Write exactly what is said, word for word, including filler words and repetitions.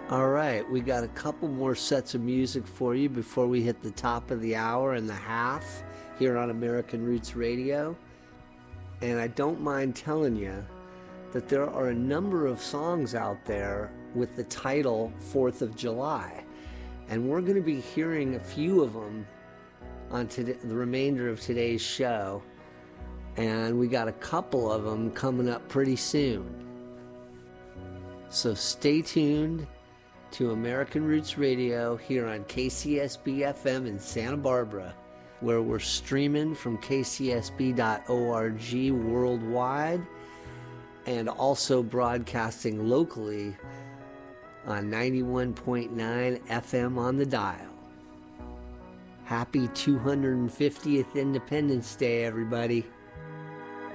All right, we got a couple more sets of music for you before we hit the top of the hour and the half here on American Roots Radio. And I don't mind telling you that there are a number of songs out there with the title fourth of July. And we're going to be hearing a few of them on today, the remainder of today's show. And we got a couple of them coming up pretty soon. So stay tuned to American Roots Radio here on K C S B F M in Santa Barbara, where we're streaming from K C S B dot org worldwide and also broadcasting locally on ninety-one point nine F M on the dial. Happy two hundred fiftieth Independence Day, everybody.